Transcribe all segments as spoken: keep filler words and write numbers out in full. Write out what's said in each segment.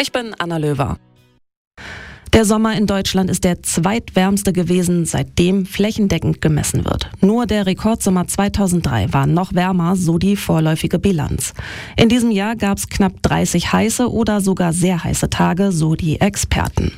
Ich bin Anna Löwer. Der Sommer in Deutschland ist der zweitwärmste gewesen, seitdem flächendeckend gemessen wird. Nur der Rekordsommer zweitausenddrei war noch wärmer, so die vorläufige Bilanz. In diesem Jahr gab es knapp dreißig heiße oder sogar sehr heiße Tage, so die Experten.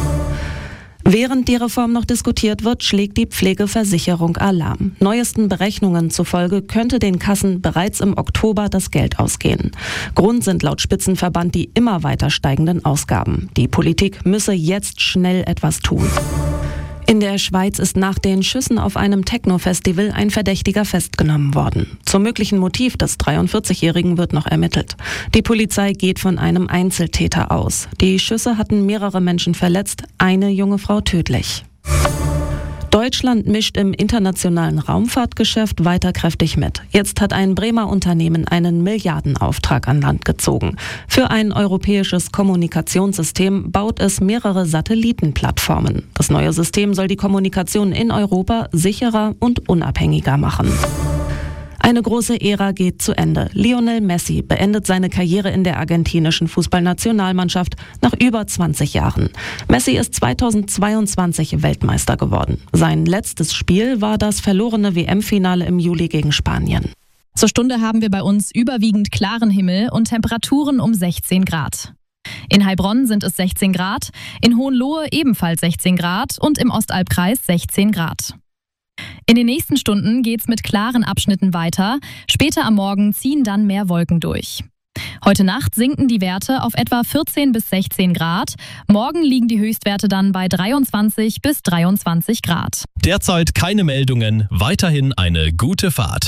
Während die Reform noch diskutiert wird, schlägt die Pflegeversicherung Alarm. Neuesten Berechnungen zufolge könnte den Kassen bereits im Oktober das Geld ausgehen. Grund sind laut Spitzenverband die immer weiter steigenden Ausgaben. Die Politik müsse jetzt schnell etwas tun. In der Schweiz ist nach den Schüssen auf einem Techno-Festival ein Verdächtiger festgenommen worden. Zum möglichen Motiv des dreiundvierzigjährigen wird noch ermittelt. Die Polizei geht von einem Einzeltäter aus. Die Schüsse hatten mehrere Menschen verletzt, eine junge Frau tödlich. Deutschland mischt im internationalen Raumfahrtgeschäft weiter kräftig mit. Jetzt hat ein Bremer Unternehmen einen Milliardenauftrag an Land gezogen. Für ein europäisches Kommunikationssystem baut es mehrere Satellitenplattformen. Das neue System soll die Kommunikation in Europa sicherer und unabhängiger machen. Eine große Ära geht zu Ende. Lionel Messi beendet seine Karriere in der argentinischen Fußballnationalmannschaft nach über zwanzig Jahren. Messi ist zweitausendzweiundzwanzig Weltmeister geworden. Sein letztes Spiel war das verlorene W M-Finale im Juli gegen Spanien. Zur Stunde haben wir bei uns überwiegend klaren Himmel und Temperaturen um sechzehn Grad. In Heilbronn sind es sechzehn Grad, in Hohenlohe ebenfalls sechzehn Grad und im Ostalbkreis sechzehn Grad. In den nächsten Stunden geht's mit klaren Abschnitten weiter. Später am Morgen ziehen dann mehr Wolken durch. Heute Nacht sinken die Werte auf etwa vierzehn bis sechzehn Grad. Morgen liegen die Höchstwerte dann bei dreiundzwanzig bis dreiundzwanzig Grad. Derzeit keine Meldungen, weiterhin eine gute Fahrt.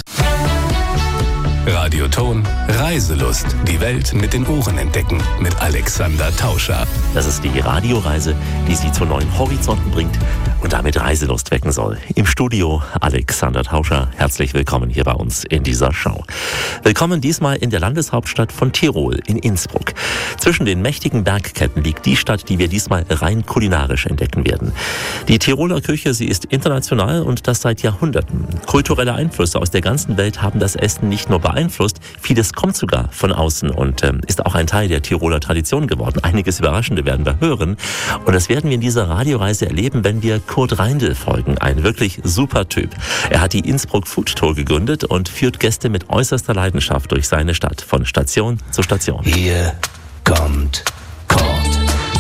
Radioton Reiselust. Die Welt mit den Ohren entdecken. Mit Alexander Tauscher. Das ist die Radioreise, die Sie zu neuen Horizonten bringt und damit Reiselust wecken soll. Im Studio Alexander Tauscher. Herzlich willkommen hier bei uns in dieser Show. Willkommen diesmal in der Landeshauptstadt von Tirol, in Innsbruck. Zwischen den mächtigen Bergketten liegt die Stadt, die wir diesmal rein kulinarisch entdecken werden. Die Tiroler Küche, sie ist international und das seit Jahrhunderten. Kulturelle Einflüsse aus der ganzen Welt haben das Essen nicht nur beeinflusst, Einflusst. Vieles kommt sogar von außen und ähm, ist auch ein Teil der Tiroler Tradition geworden. Einiges Überraschende werden wir hören. Und das werden wir in dieser Radioreise erleben, wenn wir Kurt Reindl folgen. Ein wirklich super Typ. Er hat die Innsbruck Food Tour gegründet und führt Gäste mit äußerster Leidenschaft durch seine Stadt. Von Station zu Station. Hier kommt Kurt.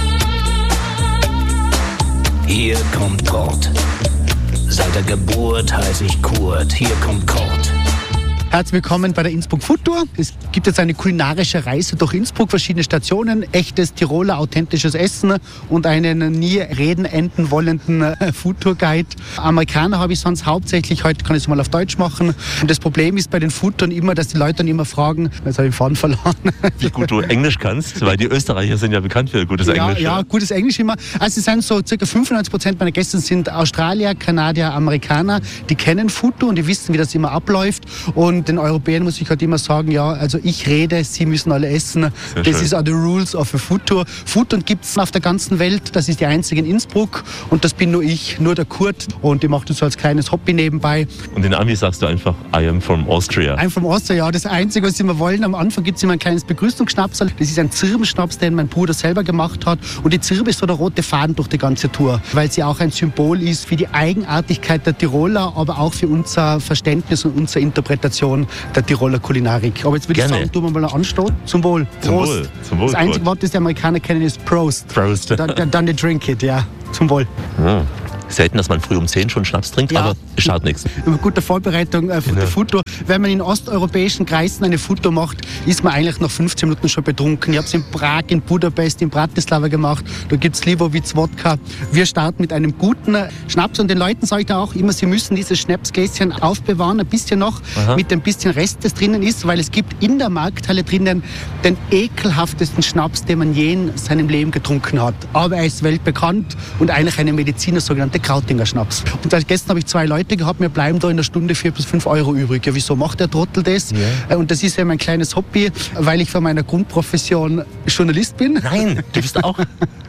Hier kommt Kurt. Seit der Geburt heiße ich Kurt. Hier kommt Kurt. Herzlich willkommen bei der Innsbruck Food Tour. Es gibt jetzt eine kulinarische Reise durch Innsbruck, verschiedene Stationen, echtes Tiroler, authentisches Essen und einen nie reden enden wollenden Food Tour Guide. Amerikaner habe ich sonst hauptsächlich, heute kann ich es mal auf Deutsch machen. Und das Problem ist bei den Food Touren immer, dass die Leute dann immer fragen, jetzt habe ich den Faden verloren. Wie gut du Englisch kannst, weil die Österreicher sind ja bekannt für gutes ja, Englisch. Ja, gutes Englisch immer. Also es sind so ca. fünfundneunzig Prozent meiner Gäste sind Australier, Kanadier, Amerikaner. Die kennen Food Tour und die wissen, wie das immer abläuft. Und den Europäern muss ich halt immer sagen, ja, also ich rede, sie müssen alle essen. Sehr das schön. ist auch the rules of a Food Tour. Food Tour gibt es auf der ganzen Welt. Das ist die einzige in Innsbruck und das bin nur ich, nur der Kurt. Und ich mache das so als kleines Hobby nebenbei. Und den Amis sagst du einfach, I am from Austria. I'm from Austria, ja. Das Einzige, was sie immer wollen, am Anfang gibt es immer ein kleines Begrüßungsschnapsal. Das ist ein Zirbenschnaps, den mein Bruder selber gemacht hat. Und die Zirbe ist so der rote Faden durch die ganze Tour, weil sie auch ein Symbol ist für die Eigenartigkeit der Tiroler, aber auch für unser Verständnis und unsere Interpretation der Tiroler Kulinarik. Aber jetzt würde ich sagen, tun wir mal einen Anstoß. Zum Wohl. Zum Prost. Wohl. Zum Wohl. Das einzige Wort, das die Amerikaner kennen, ist Prost. Prost. Dann, dann, dann die drink it, ja. Zum Wohl. Hm. Selten, dass man früh um zehn schon Schnaps trinkt, Ja. aber es schadet nichts. Über gute Vorbereitung äh, für Genau. die Food Tour. Wenn man in osteuropäischen Kreisen eine Food Tour macht, ist man eigentlich nach fünfzehn Minuten schon betrunken. Ich habe es in Prag, in Budapest, in Bratislava gemacht. Da gibt es Slivovitz Wodka. Wir starten mit einem guten Schnaps und den Leuten sage ich da auch immer, sie müssen dieses Schnapsgläschen aufbewahren, ein bisschen noch, Aha. mit ein bisschen Rest, das drinnen ist, weil es gibt in der Markthalle drinnen den ekelhaftesten Schnaps, den man je in seinem Leben getrunken hat. Aber er ist weltbekannt und eigentlich eine Mediziner, sogenannte Krautinger Schnaps. Und seit gestern habe ich zwei Leute gehabt, mir bleiben da in der Stunde vier bis fünf Euro übrig. Ja, wieso macht der Trottel das? Ja. Und das ist ja mein kleines Hobby, weil ich von meiner Grundprofession Journalist bin. Nein, du bist auch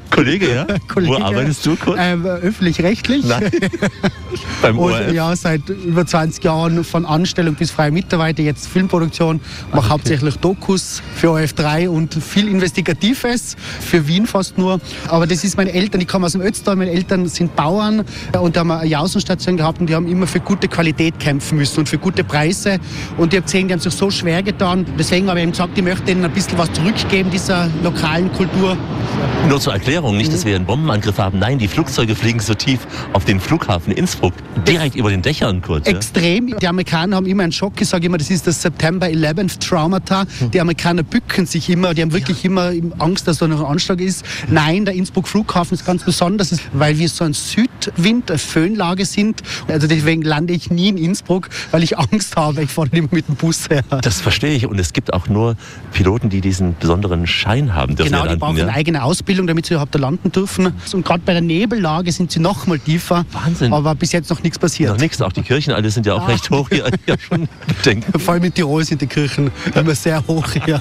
Kollege, ja? Kollege, Wo arbeitest du kurz? Ähm, öffentlich-rechtlich. Nein. Beim O R F? Und ja, seit über zwanzig Jahren von Anstellung bis freie Mitarbeiter, jetzt Filmproduktion, mache okay. hauptsächlich Dokus für O R F drei und viel Investigatives, für Wien fast nur. Aber das ist meine Eltern, ich komme aus dem Ötztal, meine Eltern sind Bauern und da haben eine Außenstation gehabt und die haben immer für gute Qualität kämpfen müssen und für gute Preise. Und ich habe gesehen, die haben sich so schwer getan. Deswegen habe ich eben gesagt, ich möchte ihnen ein bisschen was zurückgeben, dieser lokalen Kultur. Nur zur Erklärung, nicht, dass wir einen Bombenangriff haben. Nein, die Flugzeuge fliegen so tief auf den Flughafen Innsbruck, direkt über den Dächern kurz. Extrem. Ja? Die Amerikaner haben immer einen Schock. Ich sage immer, das ist das September elfth Traumata. Hm. Die Amerikaner bücken sich immer. Die haben wirklich ja. immer Angst, dass da noch ein Anschlag ist. Nein, der Innsbruck Flughafen ist ganz besonders, weil wir so ein Südwind, eine Föhnlage sind. Also deswegen lande ich nie in Innsbruck, weil ich Angst habe. Ich fahre immer mit dem Bus her. Das verstehe ich. Und es gibt auch nur Piloten, die diesen besonderen Schein haben. Genau, die landen, brauchen ja? eine eigene Ausbildung, damit sie überhaupt da landen dürfen. Und gerade bei der Nebellage sind sie noch mal tiefer. Wahnsinn. Aber bis jetzt noch nichts passiert. Noch nichts. Auch die Kirchen alle sind ja auch ja. recht hoch hier. Ja, schon bedenken. Vor allem in Tirol sind die Kirchen immer sehr hoch. Ja.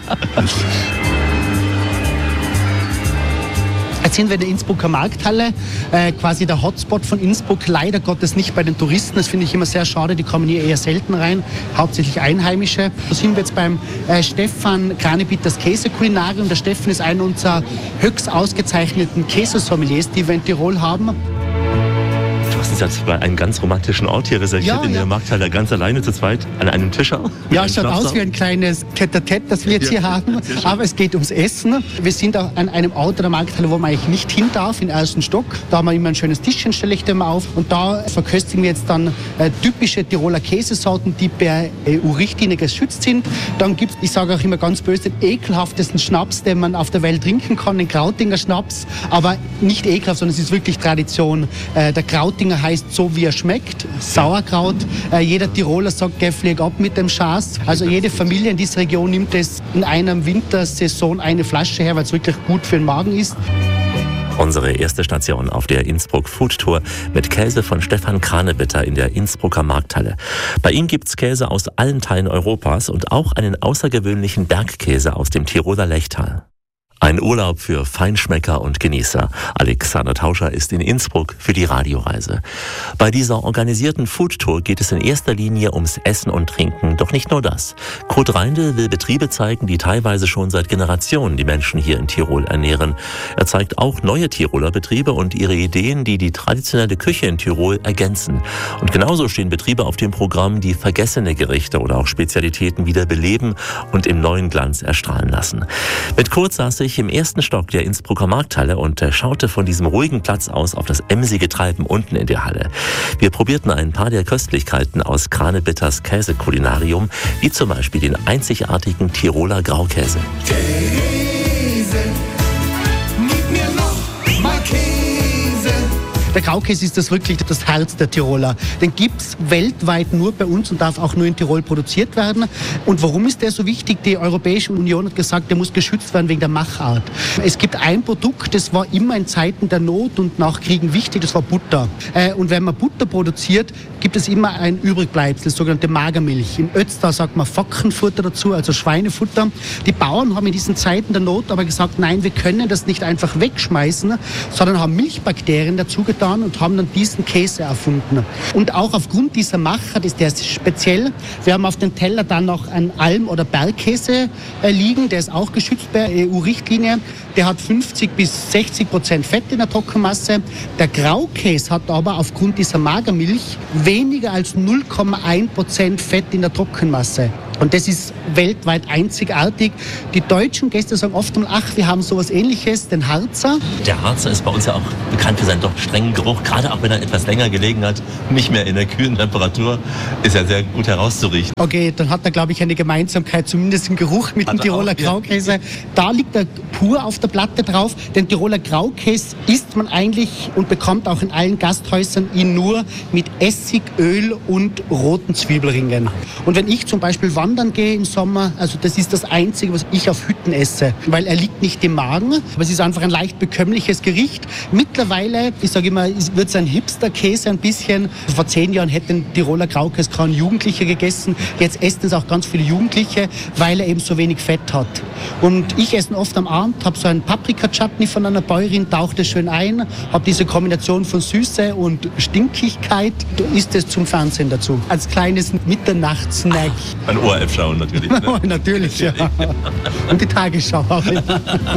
Jetzt sind wir in der Innsbrucker Markthalle, äh, quasi der Hotspot von Innsbruck. Leider Gottes nicht bei den Touristen, das finde ich immer sehr schade, die kommen hier eher selten rein, hauptsächlich Einheimische. Da sind wir jetzt beim äh, Stefan Kranebieters Käsekulinarium. Der Stefan ist einer unserer höchst ausgezeichneten Käsesommeliers, die wir in Tirol haben. Du hast bei einem ganz romantischen Ort hier reserviert, ja, in ja. der Markthalle, ganz alleine zu zweit, an einem Tisch auch. Ja, es schaut aus wie ein kleines Tête-à-Tête, das wir jetzt hier ja, haben, aber es geht ums Essen. Wir sind auch an einem Ort der Markthalle, wo man eigentlich nicht hin darf, im ersten Stock. Da haben wir immer ein schönes Tischchen, stelle ich dir mal auf. Und da verköstigen wir jetzt dann äh, typische Tiroler Käsesorten, die per E U-Richtlinie geschützt sind. Dann gibt es, ich sage auch immer ganz böse, den ekelhaftesten Schnaps, den man auf der Welt trinken kann, den Krautinger Schnaps. Aber nicht ekelhaft, sondern es ist wirklich Tradition. Äh, der Krautinger heißt so, wie er schmeckt. Sauerkraut. Äh, jeder Tiroler sagt, geh, flieg ab mit dem Schaß. Also jede Familie in dieser Region nimmt es in einer Wintersaison eine Flasche her, weil es wirklich gut für den Magen ist. Unsere erste Station auf der Innsbruck Food Tour mit Käse von Stefan Kranebitter in der Innsbrucker Markthalle. Bei ihm gibt's Käse aus allen Teilen Europas und auch einen außergewöhnlichen Bergkäse aus dem Tiroler Lechtal. Ein Urlaub für Feinschmecker und Genießer. Alexander Tauscher ist in Innsbruck für die Radioreise. Bei dieser organisierten Foodtour geht es in erster Linie ums Essen und Trinken. Doch nicht nur das. Kurt Reindl will Betriebe zeigen, die teilweise schon seit Generationen die Menschen hier in Tirol ernähren. Er zeigt auch neue Tiroler Betriebe und ihre Ideen, die die traditionelle Küche in Tirol ergänzen. Und genauso stehen Betriebe auf dem Programm, die vergessene Gerichte oder auch Spezialitäten wieder beleben und im neuen Glanz erstrahlen lassen. Mit Kurt saß ich im ersten Stock der Innsbrucker Markthalle und schaute von diesem ruhigen Platz aus auf das emsige Treiben unten in der Halle. Wir probierten ein paar der Köstlichkeiten aus Kranebitters Käsekulinarium, wie zum Beispiel den einzigartigen Tiroler Graukäse. Käse, gib mir noch mal Käse. Der Graukäse ist das wirklich das Herz der Tiroler. Den gibt es weltweit nur bei uns und darf auch nur in Tirol produziert werden. Und warum ist der so wichtig? Die Europäische Union hat gesagt, der muss geschützt werden wegen der Machart. Es gibt ein Produkt, das war immer in Zeiten der Not und nach Kriegen wichtig, das war Butter. Und wenn man Butter produziert, gibt es immer ein Übrigbleibsel, das sogenannte Magermilch. Im Ötztal sagt man Fockenfutter dazu, also Schweinefutter. Die Bauern haben in diesen Zeiten der Not aber gesagt, nein, wir können das nicht einfach wegschmeißen, sondern haben Milchbakterien dazu getan und haben dann diesen Käse erfunden. Und auch aufgrund dieser Machart ist der speziell. Wir haben auf dem Teller dann noch einen Alm- oder Bergkäse äh, liegen, der ist auch geschützt per E U-Richtlinie. Der hat fünfzig bis sechzig Prozent Fett in der Trockenmasse. Der Graukäse hat aber aufgrund dieser Magermilch weniger als null Komma eins Prozent Fett in der Trockenmasse. Und das ist weltweit einzigartig. Die deutschen Gäste sagen oft, ach, wir haben sowas Ähnliches, den Harzer. Der Harzer ist bei uns ja auch bekannt für seinen doch strengen Geruch, gerade auch wenn er etwas länger gelegen hat, nicht mehr in der kühlen Temperatur, ist er sehr gut herauszuriechen. Okay, dann hat er, glaube ich, eine Gemeinsamkeit, zumindest im Geruch mit dem Tiroler auch, Graukäse. Ja. Da liegt er pur auf der Platte drauf. Den Tiroler Graukäse isst man eigentlich und bekommt auch in allen Gasthäusern ihn nur mit Essig, Öl und roten Zwiebelringen. Und wenn ich zum Beispiel wandern gehe im Sommer, also das ist das Einzige, was ich auf Hütten esse, weil er liegt nicht im Magen, aber es ist einfach ein leicht bekömmliches Gericht. Mittlerweile, ich sage immer, wird es ein Hipster-Käse ein bisschen. Vor zehn Jahren hätten Tiroler Graukäse Jugendliche gegessen, jetzt essen es auch ganz viele Jugendliche, weil er eben so wenig Fett hat. Und ich esse oft am Abend, habe so einen Paprika-Chutney von einer Bäuerin, tauche das schön ein, habe diese Kombination von Süße und Stinkigkeit, da ist es zum Fernsehen dazu. Als kleines Mitternachtssnack. Ein O R F schauen natürlich. Ne? Natürlich, ja. Und die Tagesschau auch.